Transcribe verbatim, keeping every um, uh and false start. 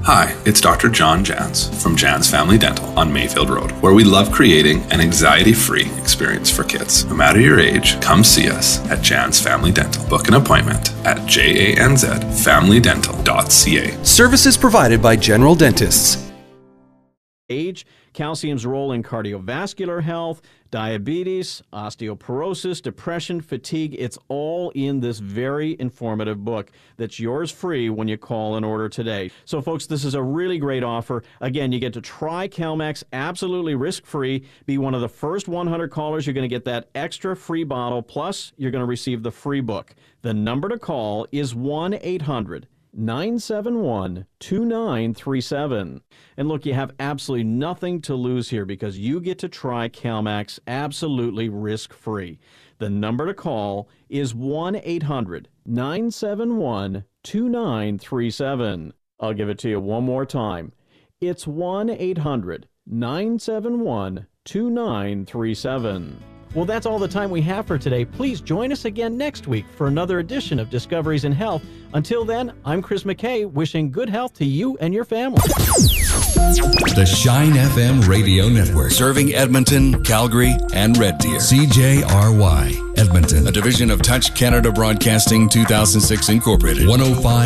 Hi, it's Doctor John Jans from Jans Family Dental on Mayfield Road, where we love creating an anxiety-free experience for kids. No matter your age, come see us at Jans Family Dental. Book an appointment at janz family dental dot c a. Services provided by General Dentists. Age, calcium's role in cardiovascular health, diabetes, osteoporosis, depression, fatigue. It's all in this very informative book that's yours free when you call and order today. So, folks, this is a really great offer. Again, you get to try Calmex absolutely risk-free. Be one of the first one hundred callers. You're going to get that extra free bottle, plus you're going to receive the free book. The number to call is one eight hundred nine seven one two nine three seven. And look, you have absolutely nothing to lose here because you get to try Calmex absolutely risk-free. The number to call is one eight hundred nine seven one two nine three seven. I'll give it to you one more time. It's one eight hundred nine seven one two nine three seven. Well, that's all the time we have for today. Please join us again next week for another edition of Discoveries in Health. Until then, I'm Chris McKay, wishing good health to you and your family. The Shine F M Radio Network, serving Edmonton, Calgary, and Red Deer. C J R Y, Edmonton, a division of Touch Canada Broadcasting two thousand six Incorporated. one oh five